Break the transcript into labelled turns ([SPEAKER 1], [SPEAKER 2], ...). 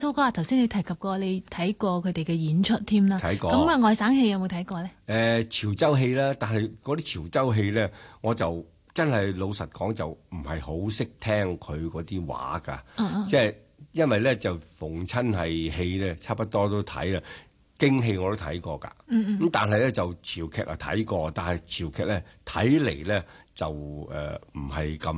[SPEAKER 1] 蘇哥啊，頭先你提及過你睇過佢哋嘅演出添啦，
[SPEAKER 2] 睇過。
[SPEAKER 1] 咁啊外省戲有冇睇過咧？
[SPEAKER 2] 潮州戲啦，但係嗰啲潮州戲咧，我就真係老實講就唔係好識聽佢嗰啲話㗎，即係因為咧就逢親係戲咧，差不多都睇啦。京戲我都睇過㗎，咁但係咧就潮劇啊睇過，但係潮劇咧睇嚟咧就唔係咁